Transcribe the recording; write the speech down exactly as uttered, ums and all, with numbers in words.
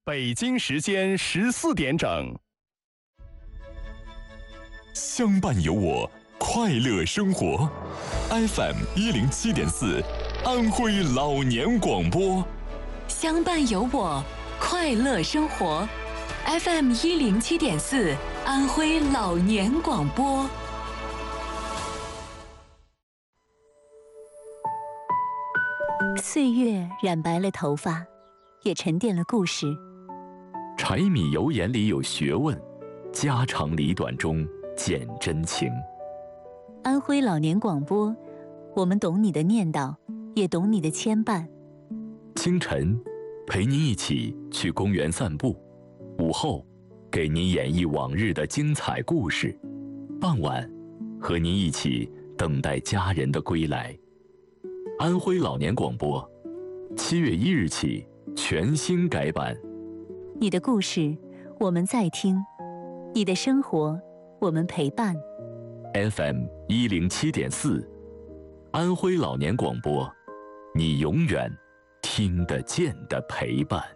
北京时间十四点整。 相伴有我，快乐生活。F M 一零七点四，安徽老年广播。 相伴有我，快乐生活。F M 一零七点四，安徽老年广播。岁月染白了头发，也沉淀了故事。 柴米油盐里有学问，家长里短中见真情。 安徽老年广播，我们懂你的念叨，也懂你的牵绊。 清晨，陪您一起去公园散步；午后，给您演绎往日的精彩故事；傍晚，和您一起等待家人的归来。安徽老年广播，七月一日起全新改版。 你的故事，我们在听；你的生活，我们陪伴。 F M 一零七点四，安徽老年广播，你永远听得见的陪伴。